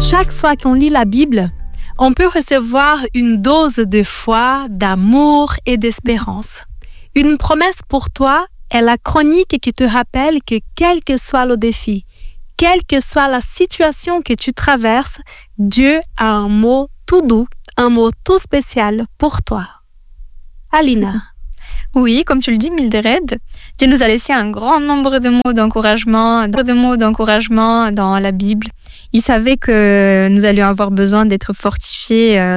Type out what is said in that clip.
Chaque fois qu'on lit la Bible, on peut recevoir une dose de foi, d'amour et d'espérance. Une promesse pour toi est la chronique qui te rappelle que quel que soit le défi, quelle que soit la situation que tu traverses, Dieu a un mot tout doux, un mot tout spécial pour toi. Alina. Oui, comme tu le dis, Mildred, Dieu nous a laissé un grand nombre de mots d'encouragement dans la Bible. Il savait que nous allions avoir besoin d'être fortifiés